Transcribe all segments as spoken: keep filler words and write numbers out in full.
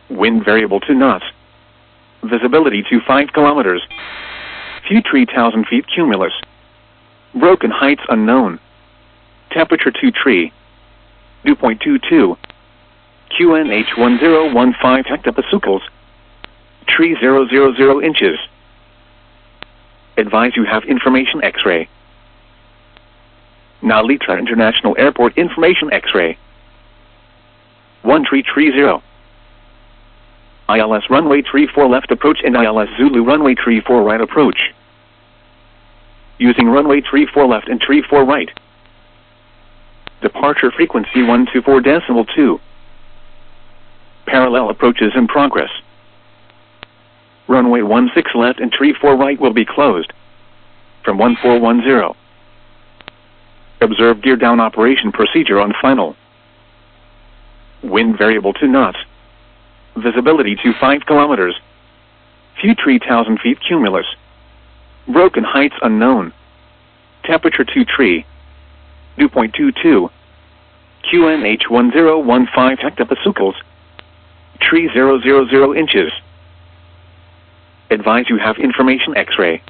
Wind variable to knots. Visibility to five kilometers. Few three thousand feet cumulus. Broken heights unknown. Temperature two tree. Dew point two two. Q N H one zero one five hectopascals. Tree zero zero zero inches. Advise you have information X-ray. Nalita International Airport information X-ray. one three three zero. I L S runway three four left approach and I L S Zulu runway three four right approach. Using runway three four left and three four right. Departure frequency one two four decimal two. Parallel approaches in progress. Runway one six left and three four right will be closed. From one four one zero. Observe gear down operation procedure on final. Wind variable to knots. Visibility to five kilometers. Few three thousand feet cumulus. Broken heights unknown. Temperature two tree. Dew point two two. Q N H one zero one five hectopascals. Tree zero zero zero inches. Advise you have information X-ray.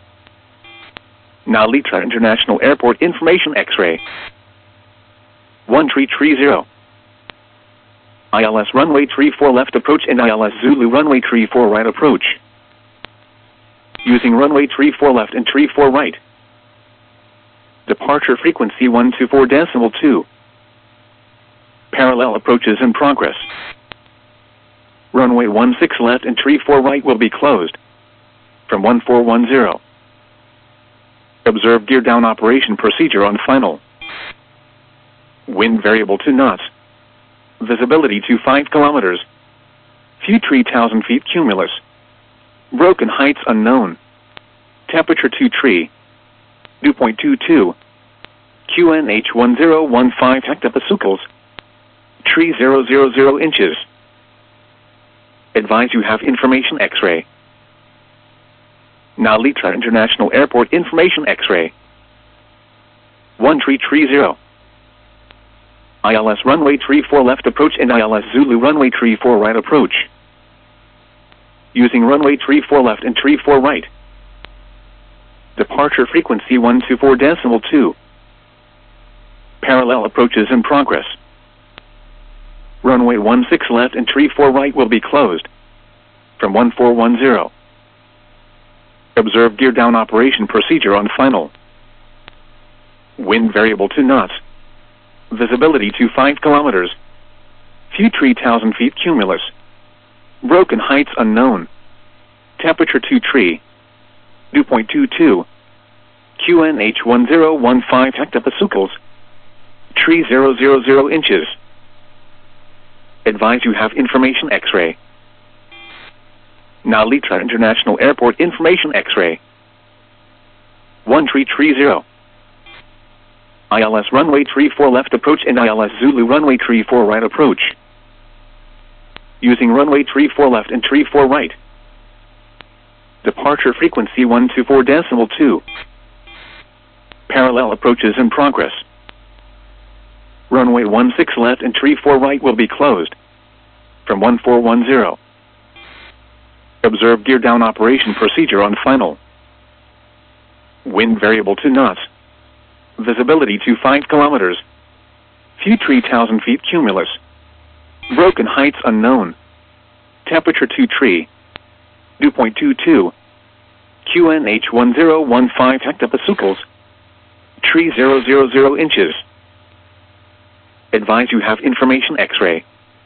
Nalita International Airport information X-ray. one three three zero. I L S runway three four left approach and I L S Zulu runway three four right approach. Using runway three four left and three four right. Departure frequency one two four decimal two. Parallel approaches in progress. Runway one six left and three four right will be closed. From one four one zero. Observe gear down operation procedure on final. Wind variable to knots. Visibility to five kilometers. Few three thousand feet cumulus. Broken heights unknown. Temperature two tree. Dew point two two. Q N H one zero one five hectopascals. Tree zero zero zero inches. Advise you have information X-ray. Nalita International Airport information X-ray. one three three zero. I L S runway three four left approach and I L S Zulu runway three four right approach. Using runway three four left and three four right. Departure frequency one two four decimal two. Parallel approaches in progress. Runway one six left and three four right will be closed. From one four one zero. Observe gear down operation procedure on final. Wind variable to knots. Visibility to five kilometers. Few three thousand feet cumulus. Broken heights unknown. Temperature two tree. Dew point two two. Q N H one zero one five hectopascals. Tree zero zero zero inches. Advise you have information X-ray. Nalita International Airport information X-ray. one three three zero. I L S runway three four left approach and I L S Zulu runway three four right approach. Using runway three four left and three four right. Departure frequency one two four decimal two. Parallel approaches in progress. Runway one six left and three four right will be closed. From one four one zero. Observe gear down operation procedure on final. Wind variable to knots. Visibility to five kilometers. Few three thousand feet cumulus. Broken heights unknown. Temperature two tree. Dew point two two. Q N H one zero one five hectopascals. Tree zero zero zero inches. Advise you have information X-ray.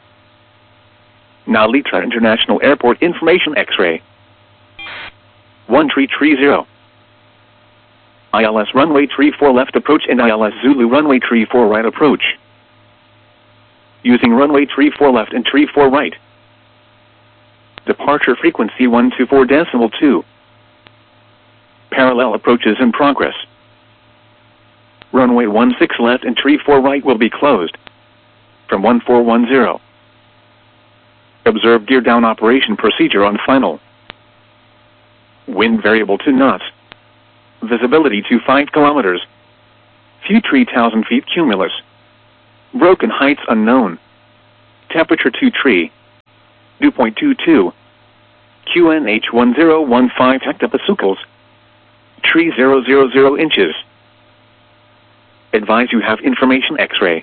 Nalita International Airport information X-ray. one three three zero. I L S runway three four left approach and I L S Zulu runway three four right approach. Using runway three four left and three four right. Departure frequency one two four decimal two. Parallel approaches in progress. Runway one six left and three four right will be closed. From one four one zero. Observe gear down operation procedure on final. Wind variable to knots. Visibility to five kilometers. Few three thousand feet cumulus. Broken heights unknown. Temperature two tree. two point two two. Q N H one zero one five hectopascals. Tree zero zero zero inches. Advise you have information X-ray.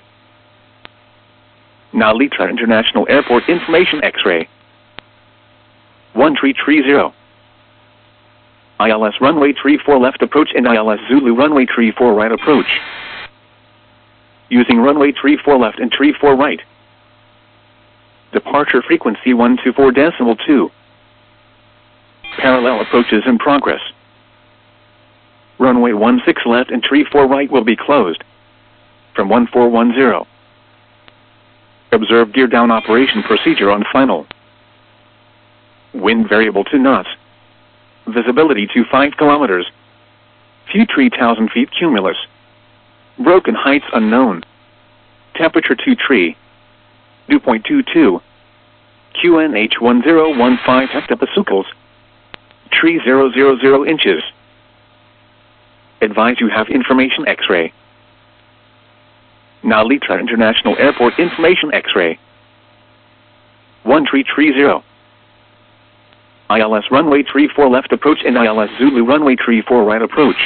Nalitra International Airport information X-ray. one tree tree zero. I L S runway tree four left approach and I L S Zulu runway tree four right approach. Using runway tree four left and tree four right. Departure frequency one two four decimal two. Parallel approaches in progress. Runway one six left and tree four right will be closed. From one four one zero. Observe gear down operation procedure on final. Wind variable to knots. Visibility to five kilometers. Few three thousand feet cumulus. Broken heights unknown. Temperature to tree. two point two two. Q N H one zero one five hectopascals. Tree zero zero zero inches. Advise you have information X-ray. Nalitra International Airport information X-ray. one tree tree zero. I L S runway tree four left approach and I L S Zulu runway tree four right approach.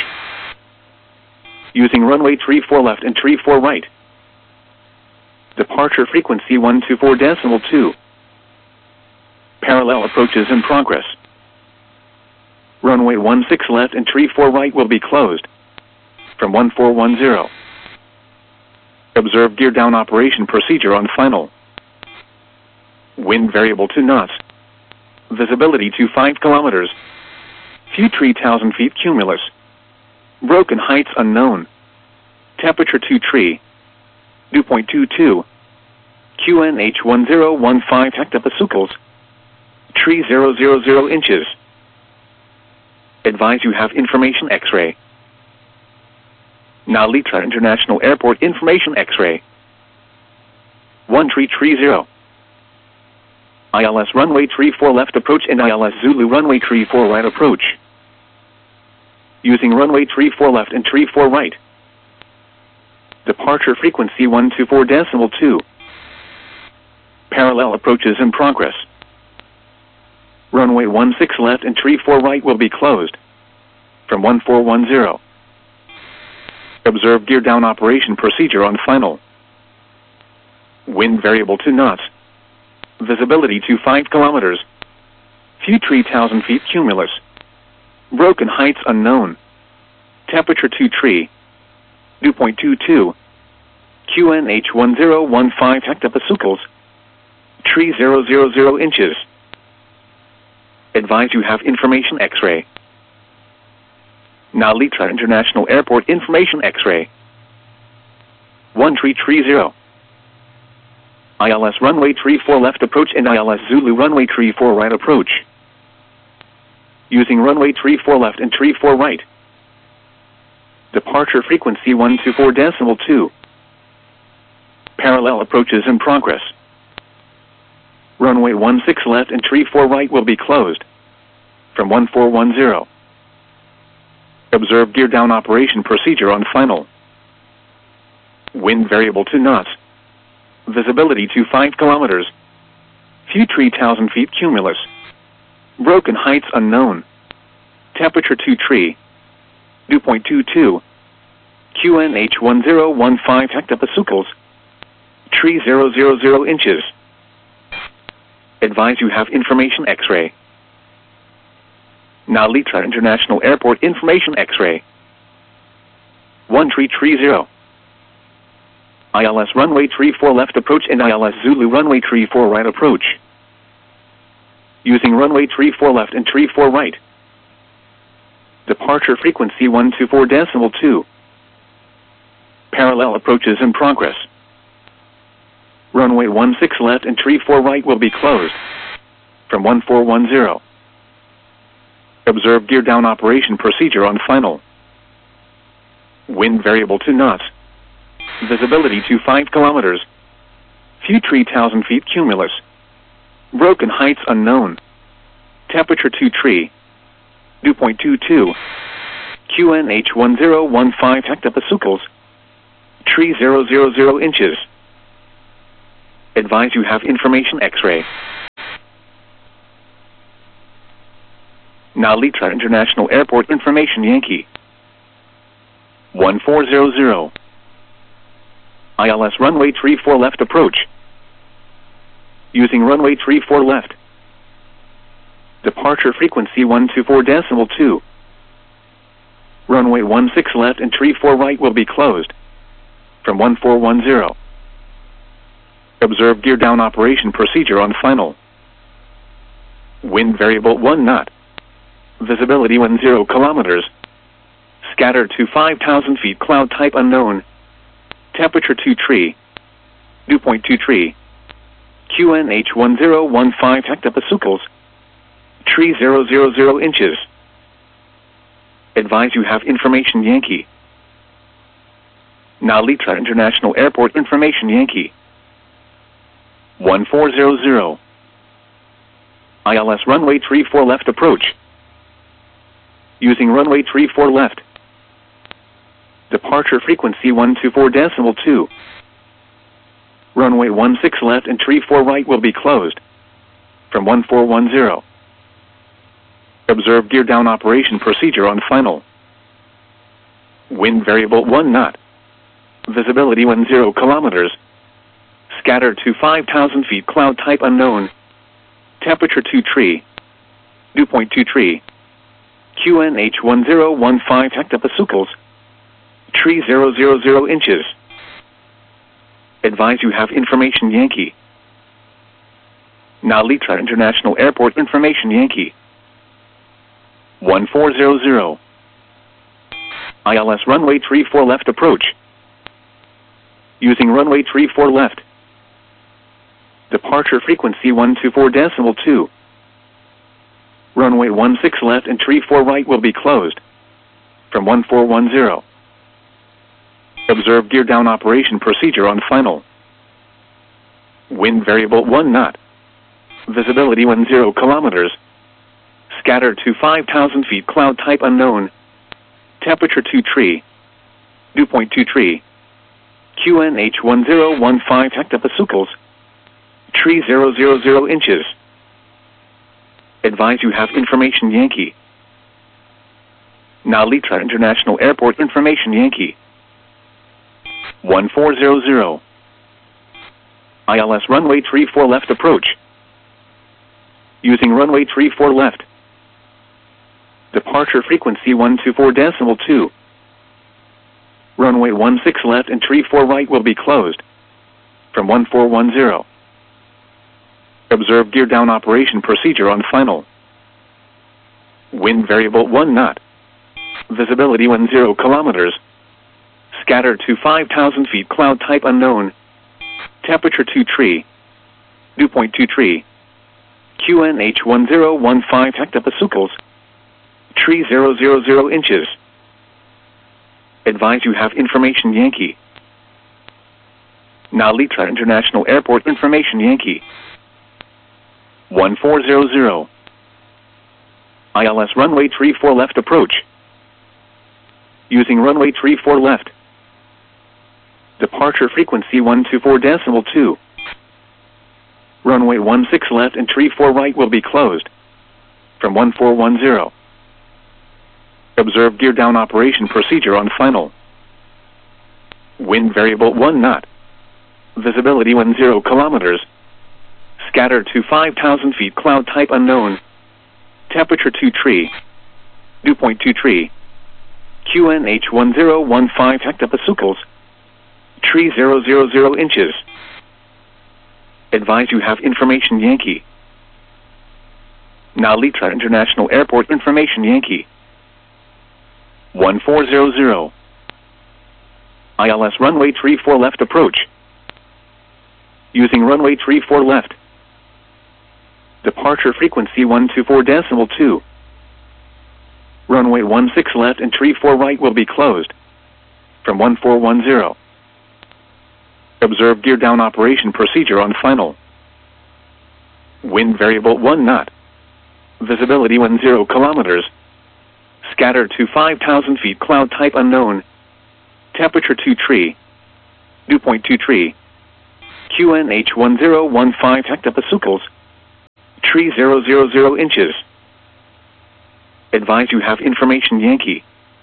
Using runway tree four left and tree four right. Departure frequency one two four decimal two. Parallel approaches in progress. Runway one six left and tree four right will be closed. From one four one zero. Observe gear down operation procedure on final. Wind variable to knots. Visibility to five kilometers. Few three thousand feet cumulus. Broken heights unknown. Temperature to tree. two point two two. Q N H one zero one five hectopascals. Tree zero zero zero inches. Advise you have information X-ray. Nalitra International Airport information X-ray. one tree tree zero. I L S runway tree four left approach and I L S Zulu runway tree four right approach. Using runway tree four left and tree four right. Departure frequency one two four decimal two. Parallel approaches in progress. Runway one six left and tree four right will be closed. From one four one zero. Observe gear down operation procedure on final. Wind variable to knots. Visibility to five kilometers. Few three thousand feet cumulus. Broken heights unknown. Temperature to tree. two point two two. Q N H one zero one five hectopascals. Tree zero zero zero inches. Advise you have information X-ray. Nalitra International Airport information X-ray. one tree tree zero. I L S runway tree four left approach and I L S Zulu runway tree four right approach. Using runway tree four left and tree four right. Departure frequency one two four decimal two. Parallel approaches in progress. Runway one six left and tree four right will be closed. From one four one zero. Observe gear down operation procedure on final. Wind variable to knots. Visibility to five kilometers. Few three thousand feet cumulus. Broken heights unknown. Temperature to tree. two point two two. Q N H one zero one five hectopascals. Tree zero zero zero inches. Advise you have information X-ray. Nalitra International Airport information X-ray. one tree tree zero. I L S runway tree four left approach and I L S Zulu runway tree four right approach. Using runway tree four left and tree four right. Departure frequency one two four decimal two. Parallel approaches in progress. Runway one six left and tree four right will be closed. From one four one zero. Observe gear down operation procedure on final. Wind variable to knots. Visibility to five kilometers. Few three thousand feet cumulus. Broken heights unknown. Temperature to tree. two point two two. Q N H one zero one five hectopascals. Tree zero zero zero inches. Advise you have information X-ray. Nalitra International Airport information Yankee. one four zero zero. I L S runway three four left approach. Using runway three four left. Departure frequency one two four decimal two. Runway one six left and three four right will be closed. From one four one zero. Observe gear down operation procedure on final. Wind variable one knot. Visibility one zero kilometers. Scattered to five thousand feet, cloud type unknown. Temperature two tree. Dew point two tree. Q N H one zero one five hectopascals. Tree zero zero zero inches. Advise you have information Yankee. Nalitra International Airport information Yankee. one four zero zero. I L S runway three four left approach. Using runway three four left. Departure frequency one two four decimal two. Runway one six left and three four right will be closed. From one four one zero. Observe gear down operation procedure on final. Wind variable one knot. Visibility one zero kilometers. Scattered to five thousand feet, cloud type unknown. Temperature two tree. Dew point two tree. Q N H one zero one five hectopascals. Tree zero zero zero inches. Advise you have information Yankee. Nalitra International Airport information Yankee. one four zero zero. I L S runway three four left approach. Using runway three four left. Departure frequency one two four decimal two. Runway one six left and three four right will be closed. From one four one zero. Observe gear down operation procedure on final. Wind variable one knot. Visibility one zero kilometers. Scattered to five thousand feet, cloud type unknown. Temperature two tree. Dew point two tree. Q N H one zero one five hectopascals. Tree zero zero zero inches. Advise you have information Yankee. Nalitra International Airport information Yankee. one four zero zero. I L S runway three four left approach. Using runway three four left. Departure frequency one two four decimal two. Runway one six left and three four right will be closed. From one four one zero. Observe gear down operation procedure on final. Wind variable one knot. Visibility one zero kilometers. Scattered to five thousand feet, cloud type unknown. Temperature two tree. Dew point two tree. Q N H one zero one five hectopascals. Tree zero zero zero inches. Advise you have information Yankee. Nalitra International Airport information Yankee. one four zero zero. I L S runway three four left approach. Using runway three four left. Departure frequency one two four decimal two. Runway one six left and three four right will be closed. From one four one zero. Observe gear down operation procedure on final. Wind variable one knot. Visibility one zero kilometers. Scattered to five thousand feet, cloud type unknown. Temperature two tree. Dew point two tree. Q N H one zero one five hectopascals. Tree zero zero zero inches. Advise you have information Yankee. Nalitra International Airport information Yankee. one four zero zero. I L S runway three four left approach. Using runway three four left. Departure frequency one two four decimal two. Runway one six left and three four right will be closed. From one four one zero. Observe gear down operation procedure on final. Wind variable one knot. Visibility one zero kilometers. Scattered to five thousand feet, cloud type unknown. Temperature two tree. Dew point two tree. Q N H one zero one five hectopascals. Tree zero zero zero inches. Advise you have information Yankee.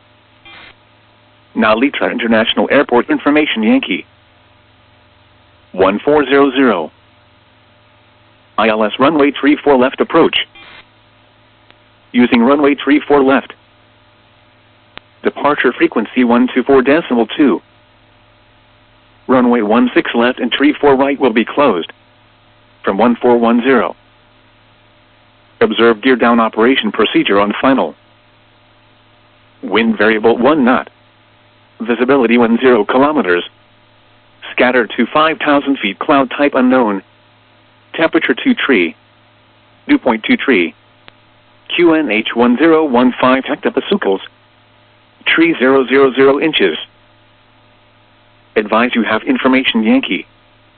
Narita International Airport information Yankee. one four zero zero. I L S runway three four left approach. Using runway three four left. Departure frequency one two four decimal two. Runway one six left and three four right will be closed. From one four one zero. Observe gear down operation procedure on final. Wind variable one knot. Visibility one zero kilometers. Scatter to five thousand feet, cloud type unknown. Temperature two tree. Dew point two tree. Q N H one zero one five hectopascals. Tree zero zero zero inches. Advise you have information Yankee.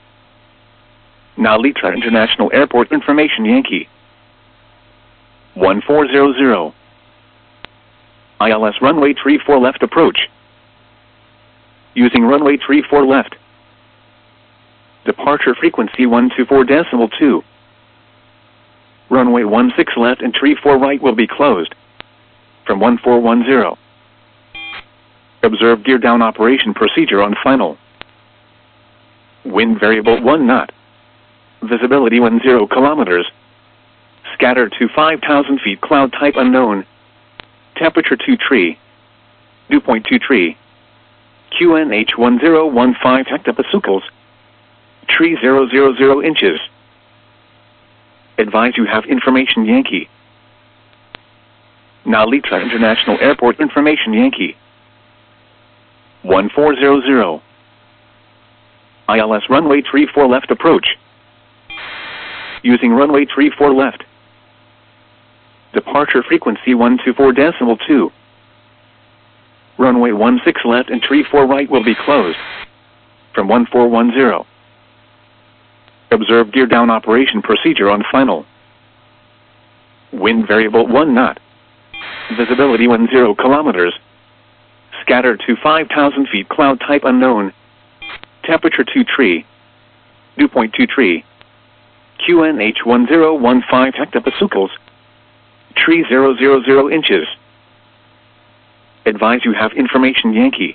Narita International Airport information Yankee. one four zero zero. I L S runway three four left approach. Using runway three four left. Departure frequency one two four decimal two. Runway one six left and three four right will be closed. From one four one zero. Observe gear down operation procedure on final. Wind variable one knot. Visibility one zero kilometers. Scatter to five thousand feet, cloud type unknown. Temperature two tree. Dew point two tree. Q N H one zero one five hectopascals. Tree zero zero zero inches. Advise you have information Yankee. Narita International Airport information Yankee. one four zero zero. I L S runway three four left approach. Using runway three four left. Departure frequency one two four decimal two. Runway one six left and three four right will be closed. From one four one zero. Observe gear down operation procedure on final. Wind variable one knot. Visibility one zero kilometers. Scatter to five thousand feet, cloud type unknown. Temperature two tree. Dew point two tree. Q N H one zero one five hectopascals. Tree zero zero zero inches. Advise you have information Yankee.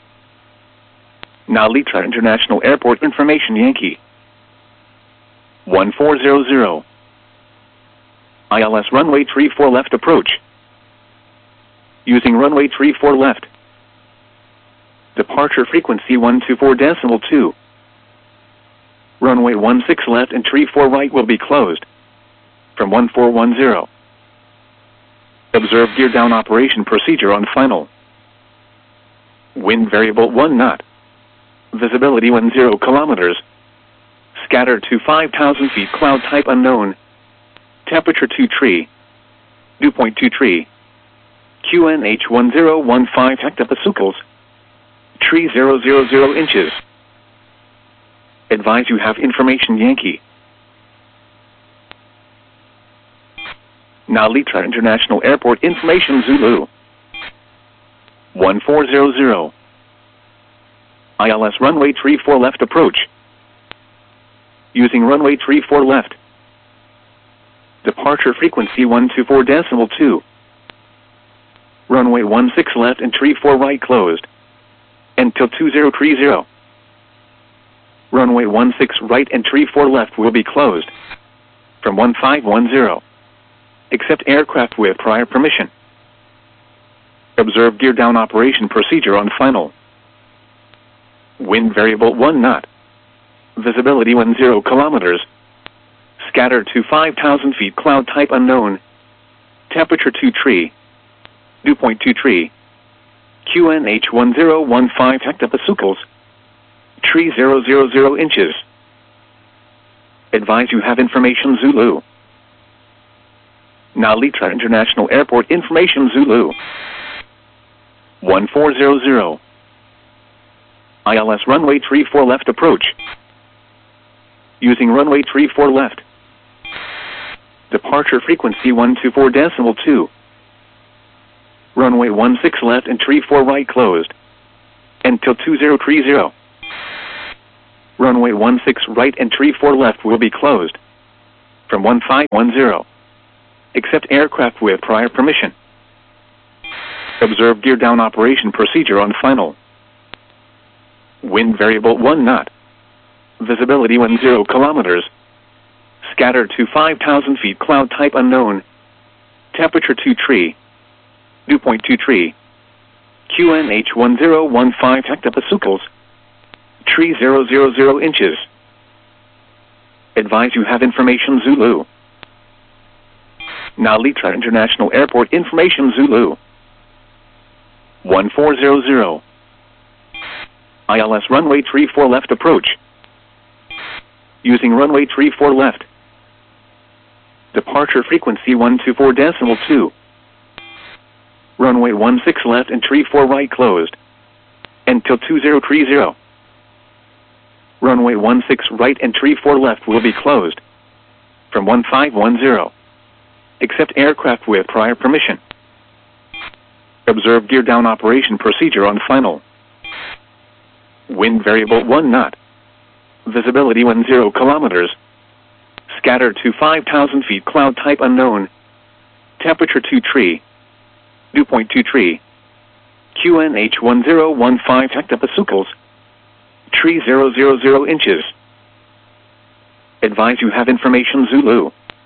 Narita International Airport information Yankee. one four zero zero. I L S runway three four left approach. Using runway three four left. Departure frequency one two four decimal two. Runway one six left and three four right will be closed. From one four one zero. Observe gear down operation procedure on final. Wind variable one knot. Visibility one zero kilometers. Scatter to five thousand feet, cloud type unknown. Temperature two tree. Dew point two tree. Q N H one zero one five hectopascals. Tree zero zero zero inches. Advise you have information Yankee. Narita International Airport information Zulu. one four zero zero. I L S runway three four left approach. Using runway three four left. Departure frequency one two four decimal two. Runway one six left and three four right closed. Until two zero three zero. Runway one six right and three four left will be closed. From one five one zero. Except aircraft with prior permission. Observe gear down operation procedure on final. Wind variable one knot. Visibility one zero kilometers. Scatter to five thousand feet, cloud type unknown. Temperature two tree. Dew point two tree. Q N H one zero one five hectopascals. Tree zero zero zero inches. Advise you have information Zulu. Narita International Airport information Zulu. one four zero zero. I L S runway three four left approach. Using runway three four left. Departure frequency one two four decimal two. Runway one six left and three four right closed. Until two zero three zero. Runway one six right and three four left will be closed. From one five one zero. Except aircraft with prior permission. Observe gear down operation procedure on final. Wind variable one knot. Visibility one zero kilometers. Scatter to five thousand feet, cloud type unknown. Temperature two tree. Dew point two tree. Q N H one zero one five hectopascals. Tree zero zero zero inches. Advise you have information Zulu. Now Litra International Airport information Zulu. one four zero zero. I L S runway three four left approach. Using runway three four left. Departure frequency one two four decimal two. Runway one six left and three four right closed. Until two zero three zero. Runway one six right and three four left will be closed. From one five one zero. Accept aircraft with prior permission. Observe gear down operation procedure on final. Wind variable one knot. Visibility one zero kilometers. Scatter to five thousand feet, cloud type unknown. Temperature two tree. Dew point two tree. Q N H one zero one five hectopascals. Tree zero zero zero inches. Advise you have information Zulu.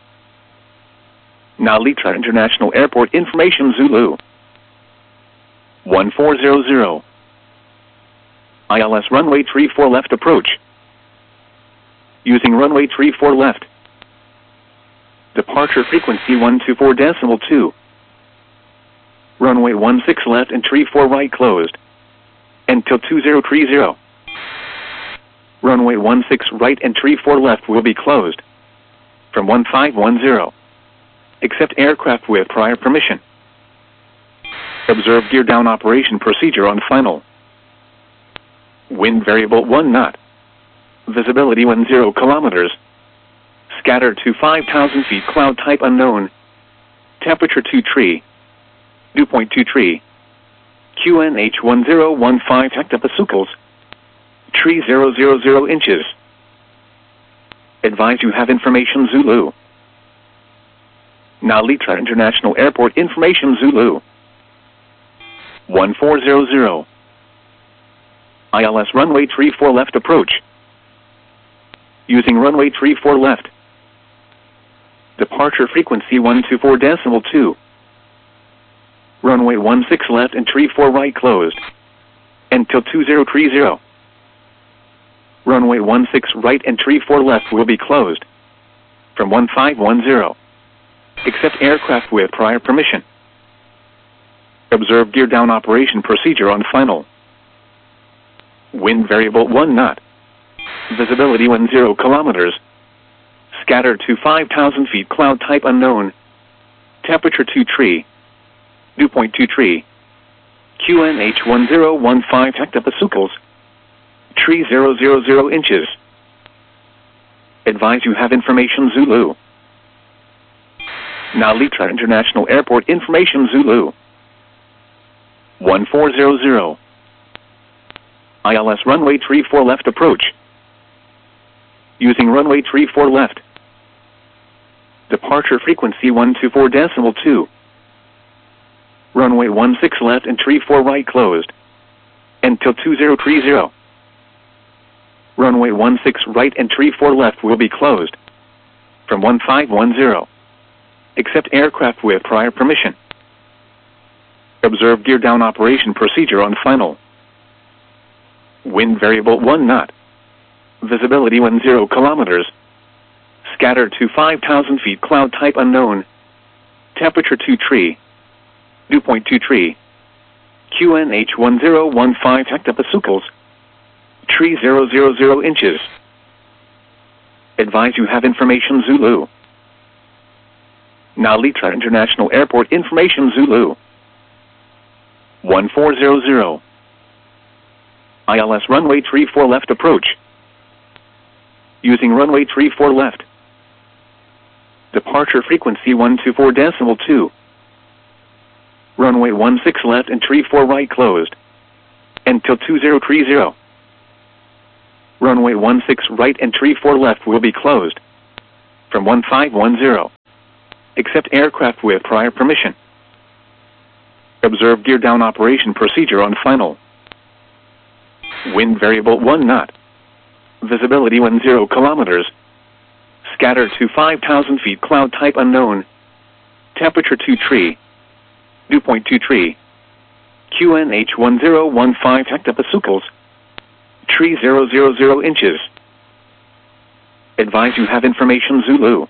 Now Litra International Airport information Zulu. one four zero zero. I L S runway three four left approach. Using runway three four left. Departure frequency one two four decimal two. Runway one six left and three four right closed. Until two zero three zero. Runway one six right and three four left will be closed. From one five one zero. Accept aircraft with prior permission. Observe gear down operation procedure on final. Wind variable one knot. Visibility one zero kilometers. Scatter to five thousand feet, cloud type unknown. Temperature two tree. Dew point two tree. Q N H one zero one five hectopascals. Tree zero zero zero inches. Advise you have information Zulu. Now Litra International Airport information Zulu. one four zero zero. I L S runway three four left approach. Using runway three four left. Departure frequency one two four decimal two. Runway one six left and three four right closed. Until two zero three zero. Runway one six right and three four left will be closed. From one five one zero. Accept aircraft with prior permission. Observe gear down operation procedure on final. Wind variable one knot. Visibility one zero kilometers. Scatter to five thousand feet, cloud type unknown. Temperature two tree. Dew point two tree. Q N H one zero one five hectopascals. Tree zero zero zero inches. Advise you have information Zulu. Now Litra International Airport information Zulu. one four zero zero. I L S runway three four left approach. Using runway three four left. Departure frequency one two four decimal two. Runway one six left and three four right closed. Until two zero three zero. Runway one six right and three four left will be closed. From one five one zero. Accept aircraft with prior permission. Observe gear down operation procedure on final. Wind variable one knot. Visibility one zero kilometers. Scatter to five thousand feet, cloud type unknown. Temperature two tree. Dew point two tree. Q N H one zero one five hectopascals. Tree zero zero zero inches. Advise you have information Zulu. Now Litra International Airport information Zulu. one four zero zero. I L S runway three four left approach. Using runway three four left. Departure frequency one two four decimal two. Runway one six left and three four right closed. Until two zero three zero. Runway one six right and three four left will be closed. From one five one zero. Accept aircraft with prior permission. Observe gear down operation procedure on final. Wind variable one knot. Visibility one zero kilometers. Scatter to five thousand feet, cloud type unknown. Temperature two tree. Dew point two tree. Q N H one zero one five hectopascals. Tree zero zero zero inches. Advise you have information Zulu.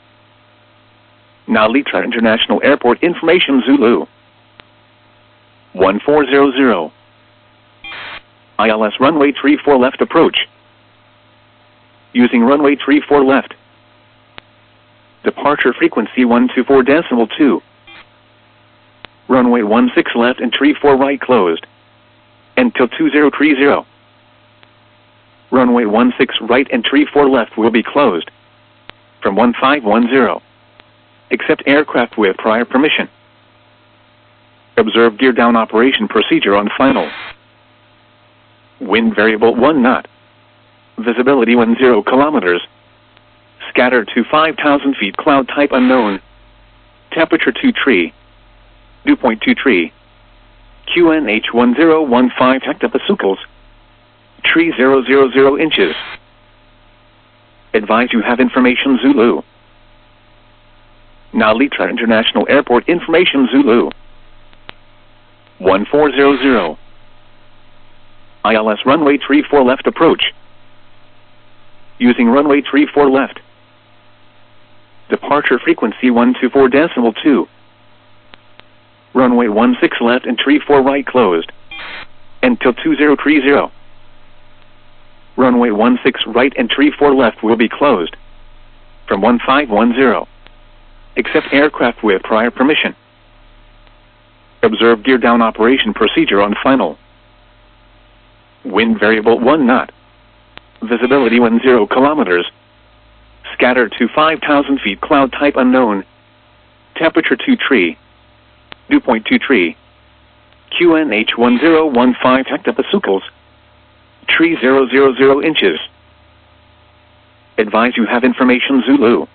Nalitra International Airport information Zulu. one four zero zero. I L S runway three four left approach. Using runway three four left. Departure frequency one two four decimal two. Runway one six left and three four right closed. Until two zero three zero. Runway one six right and three four left will be closed. From one five one zero. Accept aircraft with prior permission. Observe gear down operation procedure on final. Wind variable one knot. Visibility one zero kilometers. Scatter to five thousand feet, cloud type unknown. Temperature two tree. Dew point two tree. Q N H one zero one five hectopascals. Tree zero zero zero inches. Advise you have information Zulu. Nalitra International Airport information Zulu. one four zero zero. I L S runway three four left approach. Using runway three four left. Departure frequency one two four decimal two. Runway one six left and three four right closed. Until two zero three zero. Runway one six right and three four left will be closed. From one five one zero. Accept aircraft with prior permission. Observe gear down operation procedure on final. Wind variable one knot. Visibility one zero kilometers. Scatter to five thousand feet, cloud type unknown. Temperature two tree. Dew point two tree. Q N H one zero one five hectopascals. Tree zero zero zero inches. Advise you have information Zulu.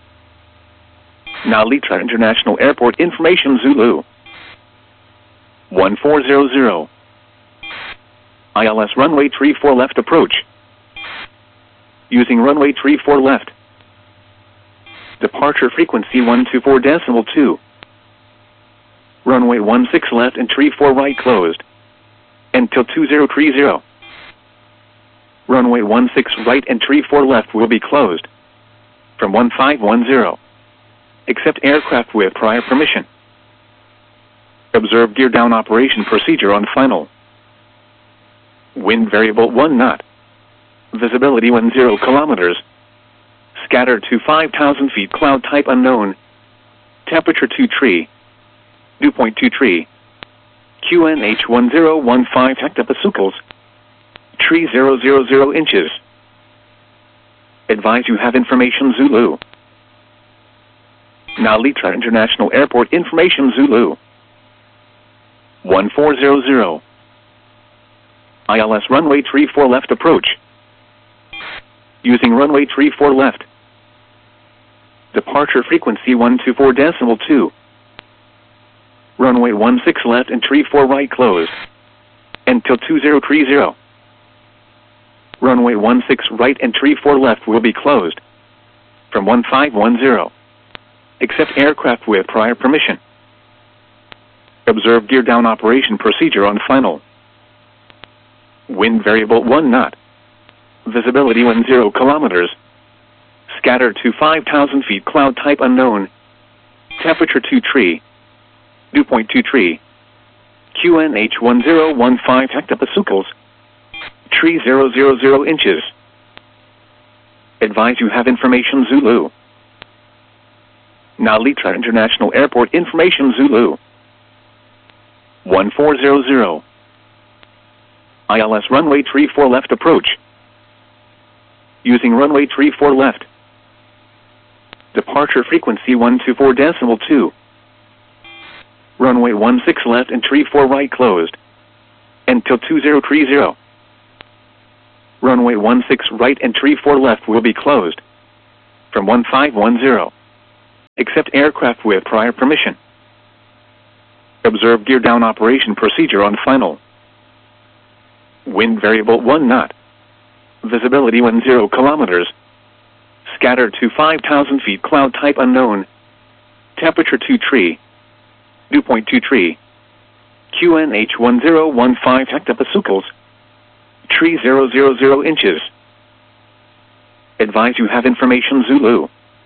Nalitra International Airport information Zulu. one four zero zero. I L S runway three four left approach. Using runway three four left. Departure frequency one two four decimal two. Runway one six left and three four right closed. Until two zero three zero. Runway one six right and three four left will be closed. From one five one zero. Accept aircraft with prior permission. Observe gear down operation procedure on final. Wind variable one knot. Visibility one zero kilometers. Scatter to five thousand feet, cloud type unknown. Temperature two tree. Dew point two tree. Q N H one zero one five hectopascals. Tree zero zero zero inches. Advise you have information Zulu. Nalitra International Airport information Zulu. one four zero zero. I L S runway three four left approach. Using runway three four left. Departure frequency one two four decimal two. Runway one six left and three four right closed. Until two zero three zero. Runway one six right and three four left will be closed. From one five one zero. Accept aircraft with prior permission. Observe gear down operation procedure on final. Wind variable one knot. Visibility one zero kilometers. Scatter to five thousand feet, cloud type unknown. Temperature two tree. Dew point two tree. Q N H one zero one five hectopascals. Tree zero zero zero inches. Advise you have information Zulu. Nalitra International Airport information Zulu. one four zero zero. I L S runway three four left approach. Using runway three four left. Departure frequency one two four decimal two. Runway one six left and three four right closed. Until two zero three zero. Runway one six right and three four left will be closed. From one five one zero. Accept aircraft with prior permission. Observe gear down operation procedure on final. Wind variable one knot. Visibility one zero kilometers. Scatter to five thousand feet, cloud type unknown. Temperature two tree. Dew point two tree. Q N H one zero one five hectopascals. Tree zero zero zero inches. Advise you have information Zulu.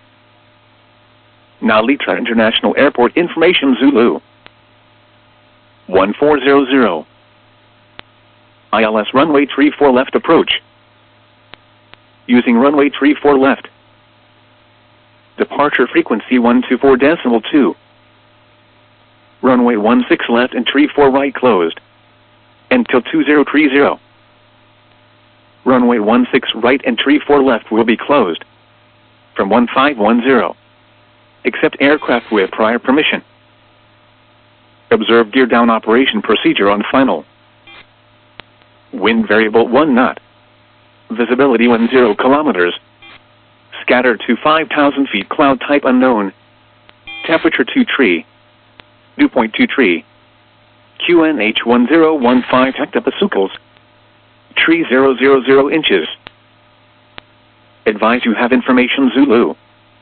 Nalitra International Airport information Zulu. one four zero zero. I L S runway three four left approach. Using runway three four left. Departure frequency one two four decimal two. Runway one six left and three four right closed. Until two zero three zero. Runway one six right and three four left will be closed. From one five one zero. Except aircraft with prior permission. Observe gear down operation procedure on final. Wind variable one knot. Visibility one zero kilometers. Scatter to five thousand feet, cloud type unknown. Temperature two tree. Dew point two tree. Q N H one zero one five hectopascals. Tree zero zero zero inches. Advise you have information Zulu.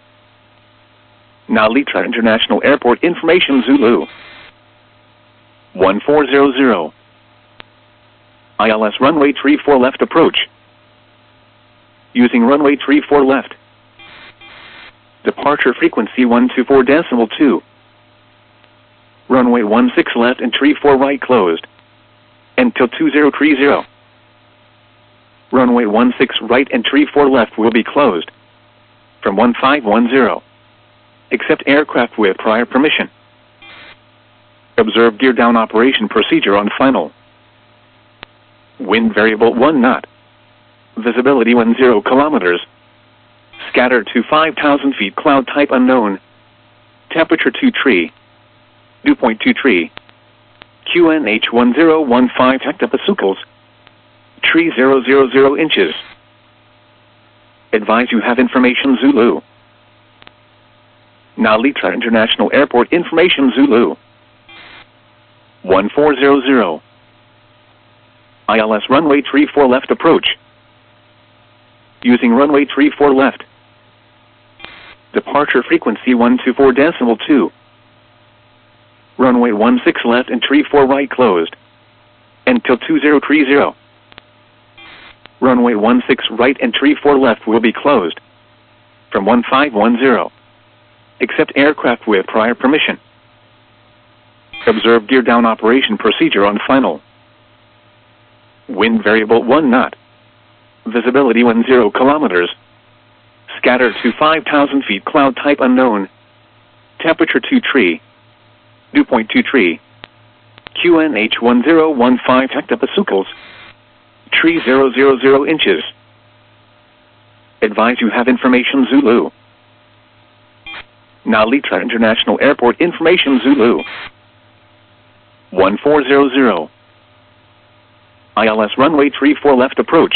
Nalitra International Airport information Zulu. one four zero zero. I L S runway three four left approach. Using runway three four left. Departure frequency one two four decimal two. Runway one six left and three four right closed. Until two zero three zero. Runway one six right and three four left will be closed. From one five one zero. Except aircraft with prior permission. Observe gear down operation procedure on final. Wind variable one knot. Visibility one zero kilometers. Scatter to five thousand feet, cloud type unknown. Temperature two tree. Dew point two tree. Q N H one zero one five hectopascals. Tree zero zero zero inches. Advise you have information Zulu. Nalitra International Airport information Zulu. one four zero zero. I L S runway three four left approach. Using runway three four left. Departure frequency one two four decimal two. Runway one six left and three four right closed. Until two zero three zero. Runway one six right and three four left will be closed. From one five one zero. Except aircraft with prior permission. Observe gear down operation procedure on final. Wind variable one knot. Visibility one zero kilometers. Scatter to five thousand feet, cloud type unknown. Temperature two tree. Dew point two tree. Q N H one zero one five hectopascals. Tree zero zero zero inches. Advise you have information Zulu. Nalitra International Airport information Zulu. one four zero zero. I L S runway three four left approach.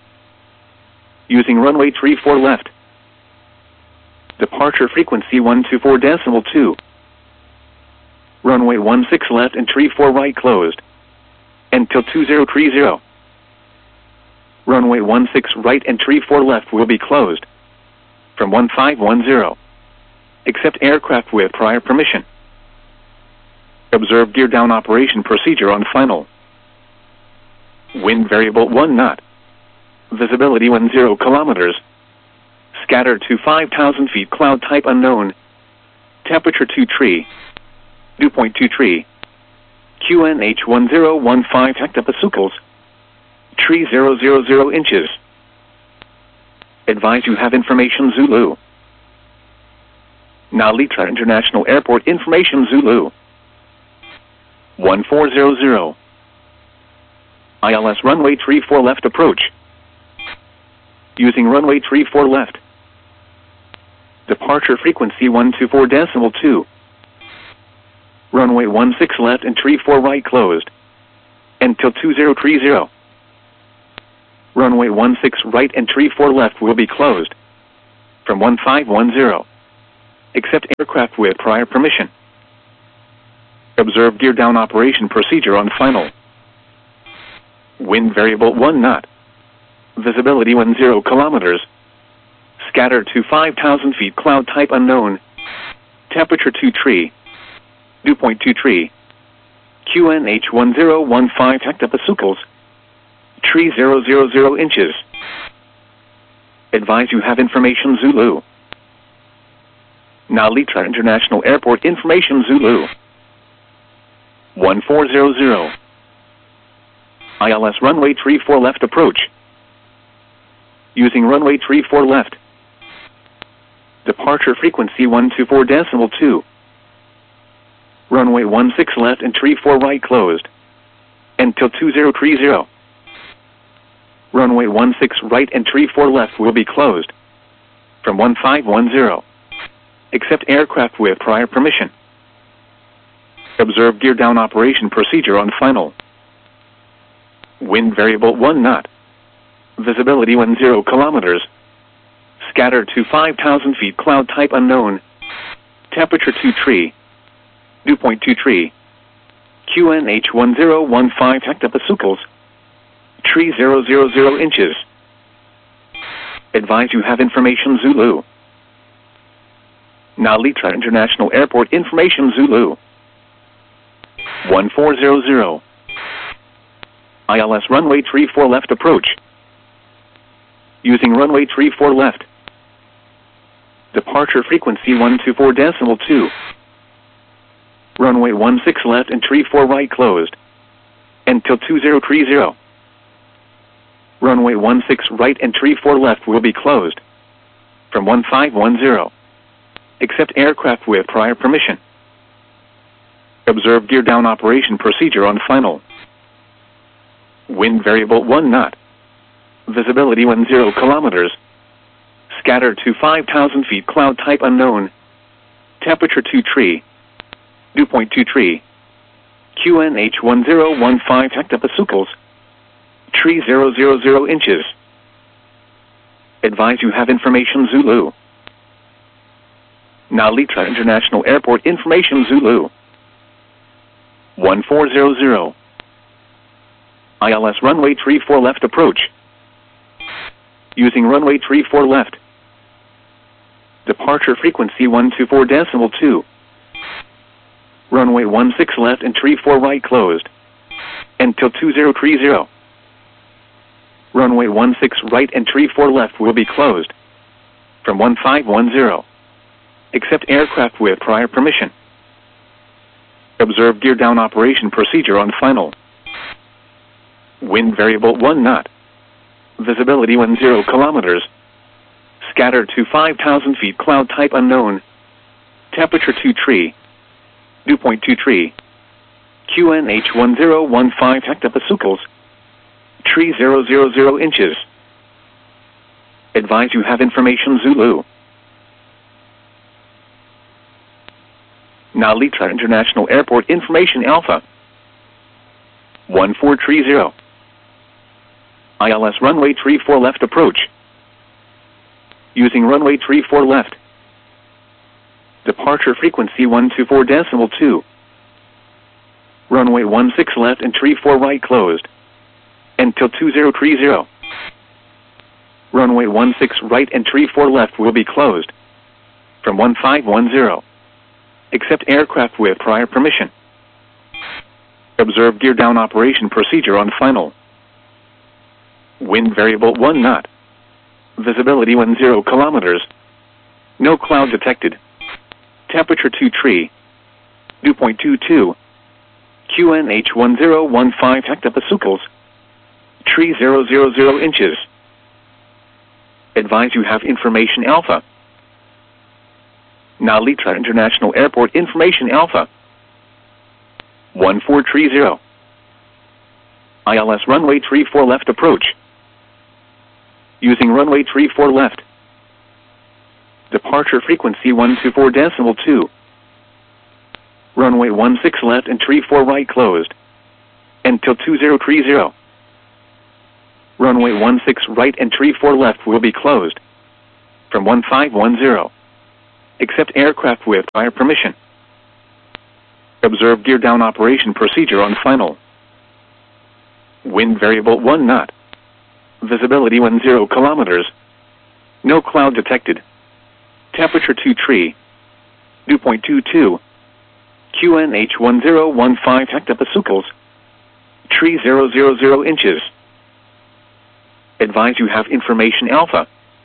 Using runway three four left. Departure frequency one two four decimal two. Runway one six left and three four right closed. Until two zero three zero. Runway one six right and three four left will be closed. From one five one zero. Except aircraft with prior permission. Observe gear down operation procedure on final. Wind variable one knot. Visibility one zero kilometers. Scatter to five thousand feet, cloud type unknown. Temperature two tree. Dew point two tree. Q N H one zero one five hectopascals. Tree zero zero zero inches. Advise you have information Zulu. Nalitra International Airport information Zulu. one four zero zero. I L S runway three four left approach. Using runway three four left. Departure frequency one two four decimal two. Runway one six left and three four right closed. Until two zero three zero. Runway one six right and three four left will be closed. From one five one zero. Except aircraft with prior permission. Observe gear down operation procedure on final. Wind variable one knot. Visibility one zero kilometers. Scatter to five thousand feet, cloud type unknown. Temperature two tree. Dew point two tree. Q N H one zero one five hectopascals. Tree zero zero zero inches. Advise you have information Zulu. Nalitra International Airport information Zulu. one four zero zero. I L S runway three four left approach. Using runway three four left. Departure frequency one two four decimal two. Runway one six left and three four right closed. Until two zero three zero. Runway one six right and three four left will be closed. From one five one zero. Except aircraft with prior permission. Observe gear down operation procedure on final. Wind variable one knot. Visibility one zero kilometers. Scatter to five thousand feet, cloud type unknown. Temperature two tree. Dew point two tree. Q N H one zero one five hectopascals. Tree zero zero zero inches. Advise you have information Zulu. Nalitra International Airport information Zulu. one four zero zero. I L S runway three four left approach. Using runway three four left. Departure frequency one two four decimal two. Runway one six left and three four right closed. Until two zero three zero. Runway one six right and three four left will be closed. From one five one zero. Except aircraft with prior permission. Observe gear down operation procedure on final. Wind variable one knot. Visibility one zero kilometers. Scatter to five thousand feet, cloud type unknown. Temperature two tree. Dew point two tree. Q N H one zero one five hectopascals. Tree zero zero zero inches. Advise you have information Zulu. Nalitra International Airport information Zulu. one four zero zero. I L S runway three four left approach. Using runway three four left. Departure frequency one two four decimal two. Runway one six left and three four right closed. Until two zero three zero. Runway one six right and three four left will be closed. From one five one zero. Except aircraft with prior permission. Observe gear down operation procedure on final. Wind variable one knot. Visibility one zero kilometers. Scatter to five thousand feet, cloud type unknown. Temperature two tree. Dew point two tree. Q N H one zero one five hectopascals. Tree zero zero zero inches. Advise you have information Zulu. Nalitra International Airport information Alpha. one four three zero. I L S runway three four left approach. Using runway three four left. Departure frequency one two four decimal two. Runway one six left and three four right closed. Until two zero three zero. Runway one six right and three four left will be closed. From one five one zero. Except aircraft with prior permission. Observe gear down operation procedure on final. Wind variable one knot. Visibility one zero kilometers. No cloud detected. Temperature two tree. Dew point two two. Q N H one zero one five hectopascals. Tree zero zero zero inches. Advise you have information Alpha. Nalitra International Airport information Alpha. one four three zero. I L S runway three four left approach. Using runway three four left. Departure frequency one two four decimal two. Runway one six left and three four right closed. Until two zero three zero. Runway one six right and three four left will be closed. From one five one zero. Except aircraft with prior permission. Observe gear down operation procedure on final. Wind variable one knot. Visibility one zero kilometers. No cloud detected. Temperature two tree. Dew point two two. Q N H one zero one five hectopascals. Tree zero zero zero inches. Advise you have information alpha.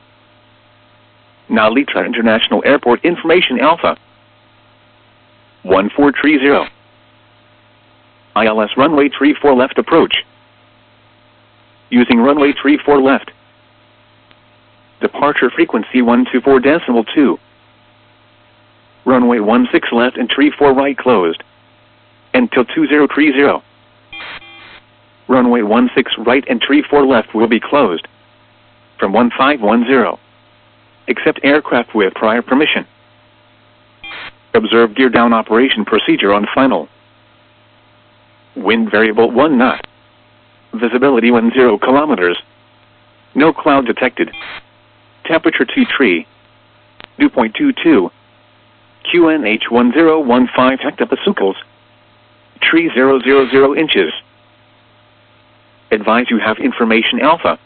Narita International Airport information alpha. one four three zero. I L S runway three four left approach. Using runway three four left. Departure frequency one two four decimal two. Runway one six left and three four right closed. Until two zero three zero. Runway one six right and three four left will be closed. From one five one zero. Except aircraft with prior permission. Observe gear down operation procedure on final. Wind variable one knot. Visibility one zero kilometers. No cloud detected. Temperature two tree. Dew point two two. Q N H one zero one five hectopascals. Tree zero zero zero inches. Advise you have information alpha.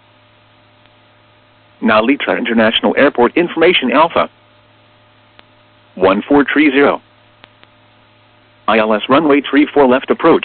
Narita International Airport information alpha. one four three zero. I L S runway three four left approach.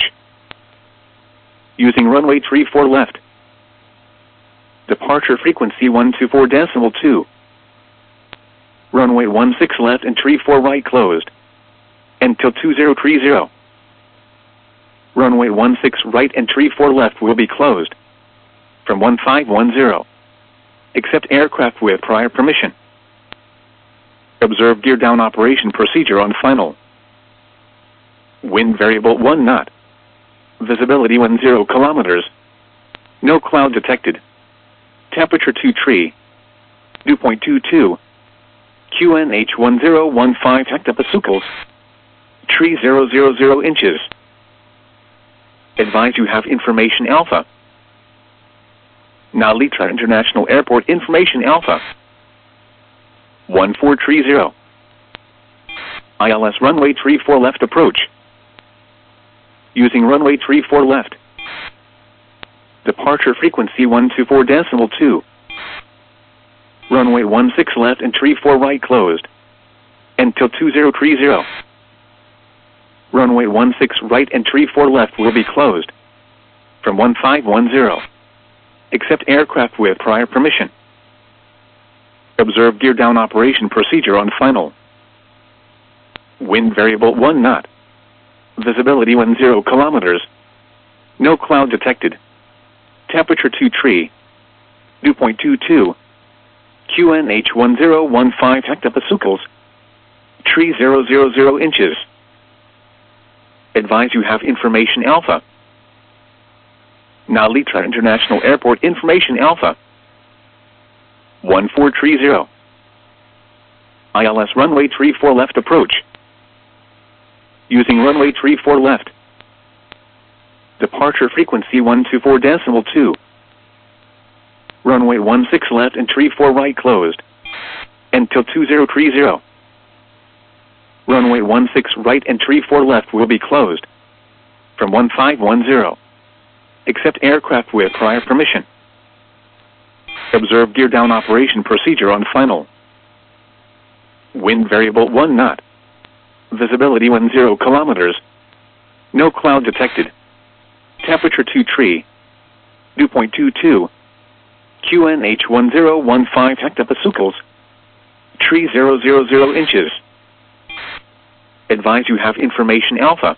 Using runway three four left. Departure frequency one two four decimal two. Runway one six left and three four right closed. Until two zero three zero. Runway one six right and three four left will be closed. From one five one zero. Except aircraft with prior permission. Observe gear down operation procedure on final. Wind variable one knot. Visibility one zero kilometers. No cloud detected. Temperature two tree. Dew point two two. Q N H one zero one five hectopascals. Tree zero zero zero inches. Advise you have information alpha. Narita International Airport information alpha. one four three zero. I L S runway three four left approach. Using runway three four left. Departure frequency one two four decimal two. Runway one six left and three four right closed. Until two zero three zero. Runway one six right and three four left will be closed. From one five one zero. Except aircraft with prior permission. Observe gear down operation procedure on final. Wind variable one knot. Visibility one zero kilometers. No cloud detected. Temperature two tree. Dew point two two. Q N H one zero one five hectopascals. Tree zero zero zero inches. Advise you have information alpha. Narita International Airport information alpha. one four three zero. I L S runway three four left approach. Using runway three four left. Departure frequency one two four decimal two. Runway one six left and three four right closed. Until two zero three zero. Runway one six right and three four left will be closed. From one five one zero. Except aircraft with prior permission. Observe gear down operation procedure on final. Wind variable one knot. Visibility one zero kilometers. No cloud detected. Temperature two tree. Dew point two two. Q N H one zero one five hectopascals. Tree zero zero zero inches. Advise you have information alpha.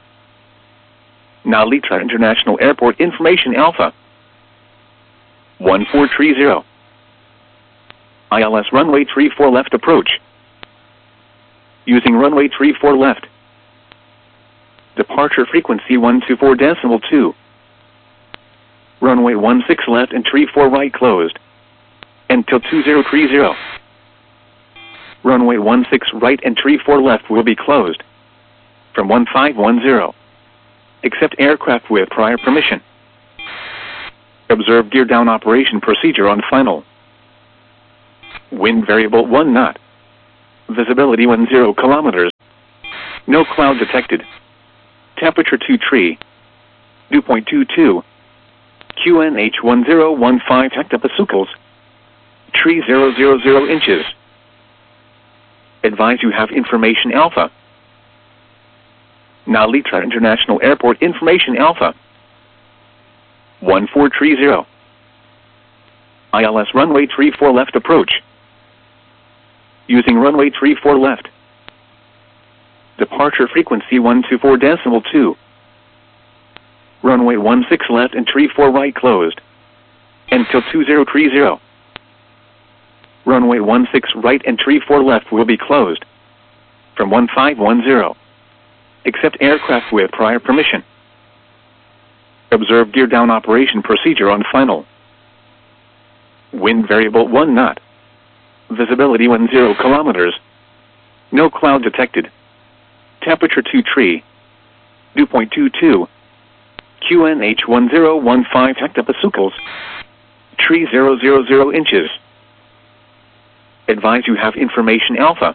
Narita International Airport information alpha. one four three zero. I L S runway three four left approach. Using runway three four left. Departure frequency one two four decimal two. Runway one six left and three four right closed. Until two zero three zero. Runway one six right and three four left will be closed. From one five one zero. Except aircraft with prior permission. Observe gear down operation procedure on final. Wind variable one knot. Visibility one zero kilometers. No cloud detected. Temperature two tree. Dew point two two. Q N H one zero one five hectopascals. Tree zero zero zero inches. Advise you have information alpha. Nalitra International Airport information alpha. one four three zero. I L S runway three four left approach. Using runway three four left. Departure frequency one two four decimal two. Runway one six left and three four right closed. Until two zero three zero. Runway one six right and three four left will be closed. From one five one zero. Accept aircraft with prior permission. Observe gear down operation procedure on final. Wind variable one knot. Visibility one zero kilometers. No cloud detected. Temperature two tree. Dew point two two. Q N H one zero one five hectopascals. Tree zero zero zero inches. Advise you have information alpha.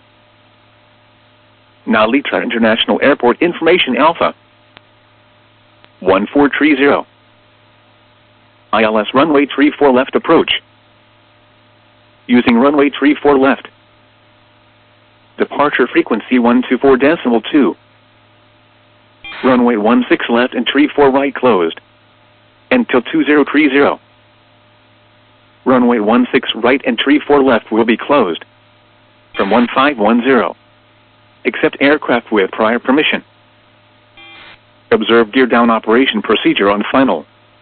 Nalitra International Airport information alpha. one four three zero. I L S runway three four left approach. Using runway three four left. Departure frequency one two four decimal two. Runway one six left and three four right closed. Until two zero three zero. Runway one six right and three four left will be closed. From one five one zero. Accept aircraft with prior permission. Observe gear down operation procedure on final.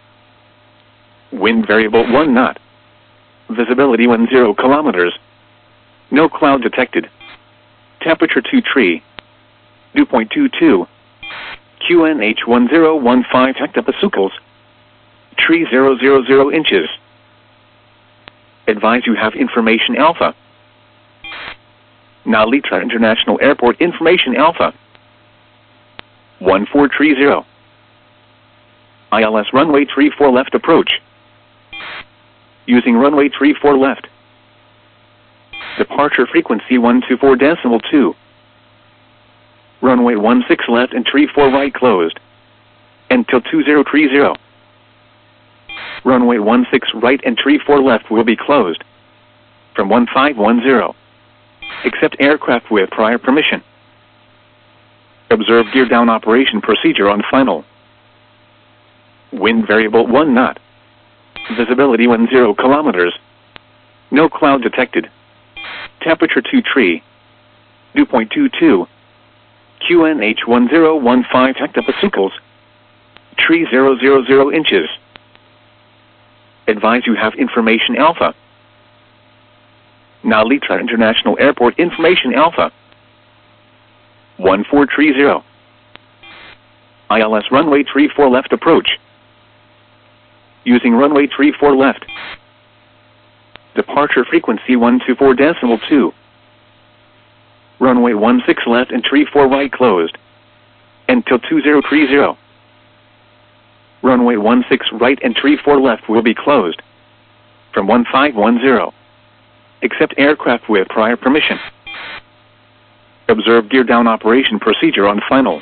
Wind variable one knot. Visibility one zero kilometers. No cloud detected. Temperature two tree. Dew point two two. Q N H one zero one five hectopascals. Tree zero zero zero inches. Advise you have information alpha. Nalitra International Airport information alpha. one four three zero. I L S runway three four left approach. Using runway three four left. Departure frequency one two four decimal two. Runway one six left and three four right closed. Until two zero three zero. Runway one six right and three four left will be closed. From one five one zero. Accept aircraft with prior permission. Observe gear down operation procedure on final. Wind variable one knot. Visibility one zero kilometers. No cloud detected. Temperature two tree. Dew point two two. Q N H one zero one five hectopascals. Tree zero zero zero inches. Advise you have information alpha. Nalitra International Airport information alpha. one four three zero. I L S runway three four left approach. Using runway three four left. Departure frequency one two four decimal two. Runway one six left and three four right closed. Until two zero three zero. Runway one six right and three four left will be closed. From one five one zero. Accept aircraft with prior permission. Observe gear down operation procedure on final.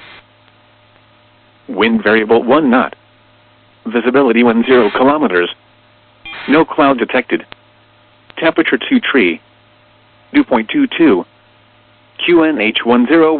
Wind variable one knot. Visibility one zero kilometers. No cloud detected. Temperature two tree. Dew point two two. Q N H one zero one five hectopascals. Tree zero zero zero inches. Advise you have information alpha. Nalitra International Airport information alpha. one four three zero. I L S runway three four left approach. Using runway three four left. Departure frequency one two four decimal two. Runway one six left and three four right closed. Until two zero three zero. Runway one six right and three four right closed. Until two zero three zero. Accept aircraft with prior permission. Observe gear down operation procedure on final. Wind variable one knot. Visibility one zero kilometers. No cloud detected. Temperature two tree. Dew point two two. Q N H one zero one five hectopascals. Tree zero zero zero inches. Advise you have information alpha.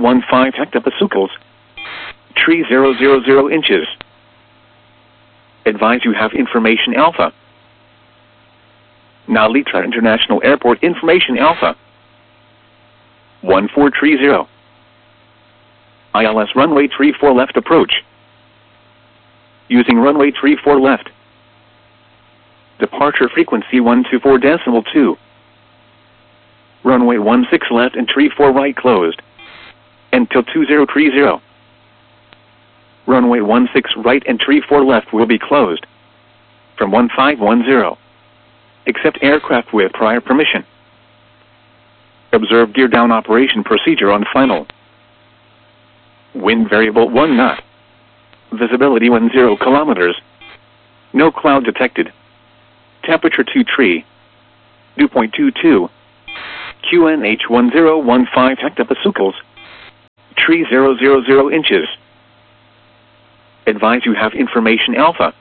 Nalitra International Airport information alpha. one four three zero. I L S runway three four left approach. Using runway three four left. Departure frequency one two four decimal two. Runway one six left and three four right closed. Until two zero three zero. Runway one six right and three four left will be closed. From one five one zero. Accept aircraft with prior permission. Observe gear down operation procedure on final. Wind variable one knot. Visibility one zero kilometers. No cloud detected. Temperature two tree. Dew point two two. Q N H one zero one five hectopascals. Tree zero zero zero inches. Advise you have information alpha.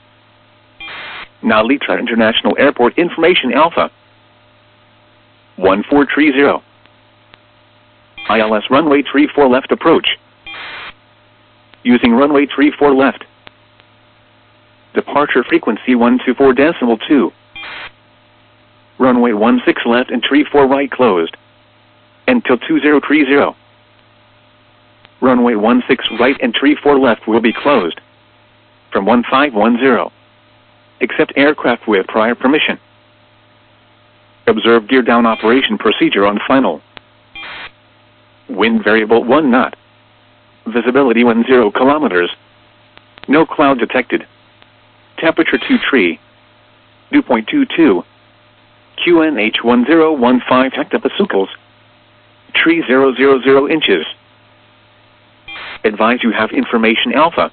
Narita International Airport information alpha. one four three zero. I L S runway three four left approach. Using runway three four left. Departure frequency one two four decimal two. Runway one six left and three four right closed. Until two zero three zero. Runway one six right and three four left will be closed. From one five one zero. Accept aircraft with prior permission. Observe gear down operation procedure on final. Wind variable one knot. Visibility one zero kilometers. No cloud detected. Temperature two tree. Dew point two two. Q N H one zero one five hectopascals. Tree zero zero zero inches. Advise you have information alpha.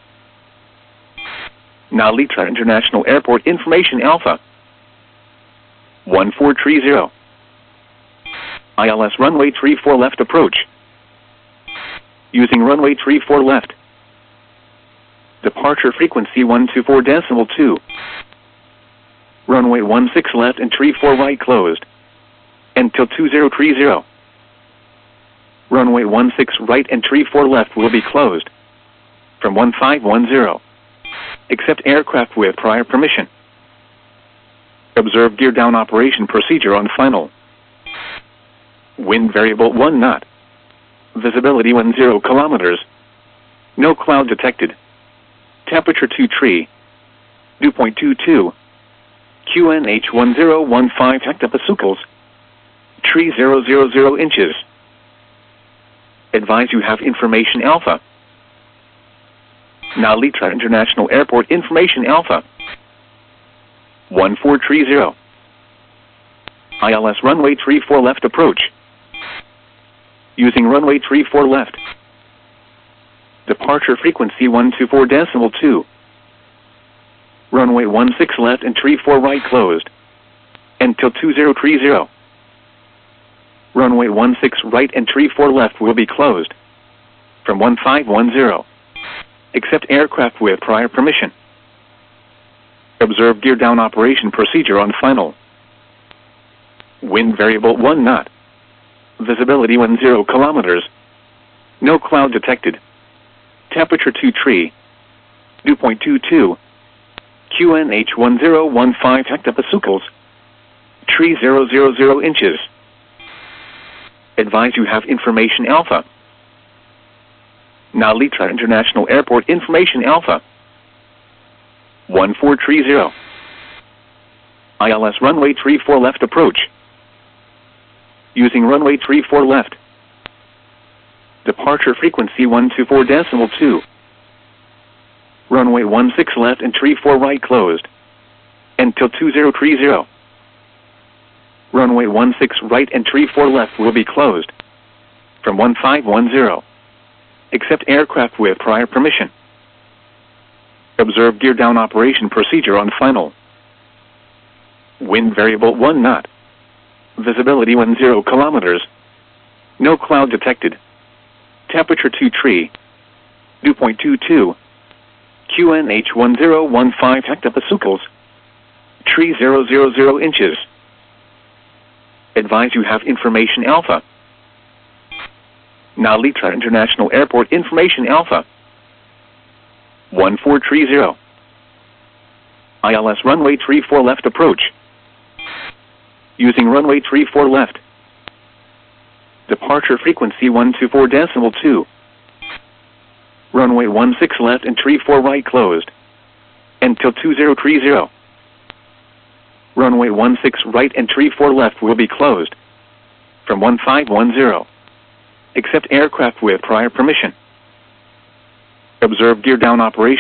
Narita International Airport information alpha. one four three zero. I L S runway three four left approach. Using runway three four left. Departure frequency one two four decimal two. Runway one six left and three four right closed. Until two zero three zero. Runway one six right and three four left will be closed. From one five one zero. Accept aircraft with prior permission. Observe gear down operation procedure on final. Wind variable one knot. Visibility one zero kilometers. No cloud detected. Temperature two tree. Dew point two two. Q N H one zero one five hectopascals. Tree zero zero zero inches. Advise you have information alpha. Narita International Airport information alpha. one four three zero. I L S runway three four left approach. Using runway three four left. Departure frequency one two four decimal two. Runway one six left and three four right closed. Until two zero three zero. Runway one six right and three four left will be closed. From one five one zero. Accept aircraft with prior permission. Observe gear down operation procedure on final. Wind variable one knot. Visibility one zero kilometers. No cloud detected. Temperature two tree. Dew point two two. Q N H one zero one five hectopascals. Tree zero zero zero inches. Advise you have information alpha. Narita International Airport information alpha. one four three zero. I L S runway three four left approach. Using runway three four left. Departure frequency one two four decimal two. Runway one six left and three four right closed. Until two zero three zero. Runway one six right and three four left will be closed. From one five one zero. Accept aircraft with prior permission. Observe gear down operation procedure on final. Wind variable one knot. Visibility one zero kilometers. No cloud detected. Temperature two tree. Dew point two two. Q N H one zero one five hectopascals. Tree zero zero zero inches. Advise you have information alpha. Narita International Airport information alpha. one four three zero. I L S runway three four left approach. Using runway three four left. Departure frequency one two four decimal two. Runway one six left and three four right closed. Until two zero three zero. Runway one six right and three four left will be closed. From one five one zero. Accept aircraft with prior permission. Observe gear down operation